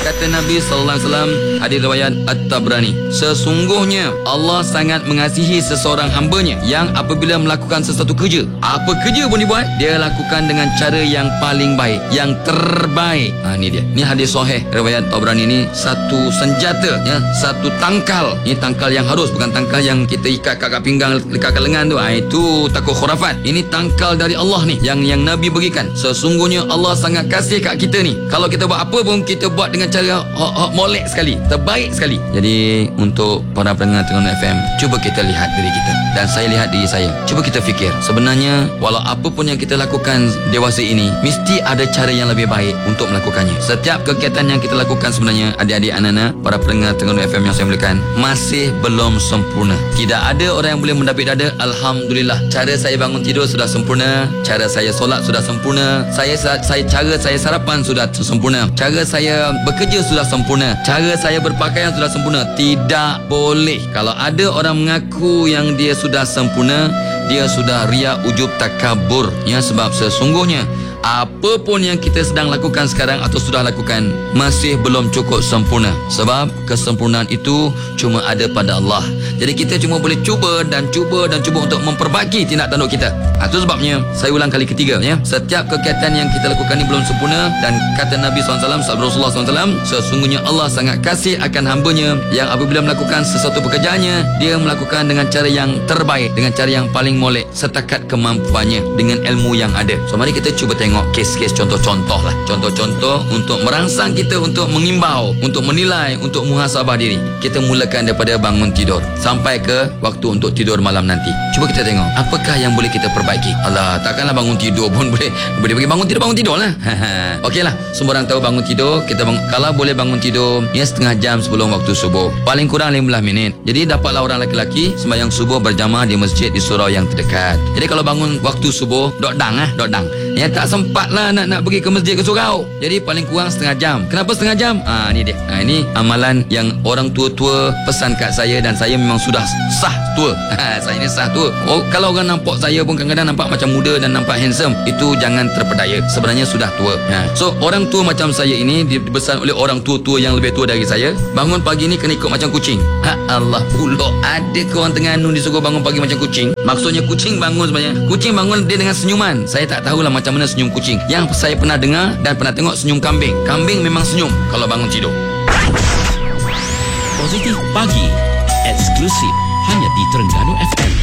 Kata Nabi SAW, hadis riwayat At-Tabrani, sesungguhnya Allah sangat mengasihi seseorang hambanya yang apabila melakukan sesuatu kerja, apa kerja pun dibuat, dia lakukan dengan cara yang paling baik, yang terbaik. Ni dia. Ni hadis sahih riwayat Tabrani. Ni satu senjata, ya, satu tangkal. Ini tangkal yang harus, bukan tangkal yang kita ikat kat pinggang, dekat lengan tu. Itu takut khurafat. Ini tangkal dari Allah ni yang Nabi berikan. Sesungguhnya Allah sangat kasih kat kita ni. Kalau kita buat apa pun, kita buat dengan cara molek sekali, terbaik sekali. Jadi untuk para pendengar Terengganu FM, cuba kita lihat diri kita, dan saya lihat diri saya. Cuba kita fikir, sebenarnya walau apa pun yang kita lakukan dewasa ini, mesti ada cara yang lebih baik untuk melakukannya. Setiap kegiatan yang kita lakukan sebenarnya, adik-adik anak-anak, para pendengar Terengganu FM yang saya muliakan, masih belum sempurna. Tidak ada orang yang boleh mendapik dada, alhamdulillah, cara saya bangun tidur sudah sempurna, cara saya solat sudah sempurna, cara saya sarapan sudah sempurna, cara saya bekerja sudah sempurna, cara saya berpakaian sudah sempurna. Tidak boleh. Kalau ada orang mengaku yang dia sudah sempurna, dia sudah riya, ujub, takabur, ya. Sebab sesungguhnya apa pun yang kita sedang lakukan sekarang atau sudah lakukan masih belum cukup sempurna. Sebab kesempurnaan itu cuma ada pada Allah. Jadi kita cuma boleh cuba dan cuba untuk memperbaiki tindak tanduk kita. Itu sebabnya saya ulang kali ketiga, ya. Setiap kegiatan yang kita lakukan ini belum sempurna, dan kata Nabi SAW, sabda Rasulullah SAW, sesungguhnya Allah sangat kasih akan hambanya yang apabila melakukan sesuatu pekerjaannya, dia melakukan dengan cara yang terbaik, dengan cara yang paling molek, setakat kemampuannya, dengan ilmu yang ada. So mari kita cuba tengok kes-kes contoh-contoh lah. Contoh-contoh untuk merangsang kita untuk mengimbau, untuk menilai, untuk muhasabah diri. Kita mulakan daripada bangun tidur sampai ke waktu untuk tidur malam nanti. Cuba kita tengok apakah yang boleh kita perbaiki. Alah, takkanlah bangun tidur pun boleh bagi bangun tidur lah. Okeylah, semua orang tahu bangun tidur, kita kalau boleh bangun tidur ya setengah jam sebelum waktu subuh, paling kurang 15 minit. Jadi dapatlah orang lelaki sembahyang subuh berjamaah di masjid di surau yang terdekat. Jadi kalau bangun waktu subuh, dok dang ya, tak sempat lah nak pergi ke masjid ke surau. Jadi paling kurang setengah jam. Kenapa setengah jam? Ni dia. Ini amalan yang orang tua-tua pesan kat saya, dan saya memang sudah sah tua. Saya ni sah tua. Kalau orang nampak saya pun kadang-kadang nampak macam muda dan nampak handsome, itu jangan terpedaya. Sebenarnya sudah tua. So orang tua macam saya ini dibesar oleh orang tua-tua yang lebih tua dari saya. Bangun pagi ni kena ikut macam kucing. Allah pula, ada ke orang Terengganu disuruh bangun pagi macam kucing? Maksudnya kucing bangun sebenarnya. Kucing bangun dia dengan senyuman. Saya tak tahulah macam mana senyum kucing. Yang saya pernah dengar dan pernah tengok senyum kambing. Kambing memang senyum kalau bangun tidur. Positif Pagi, eksklusif hanya di Terengganu FM.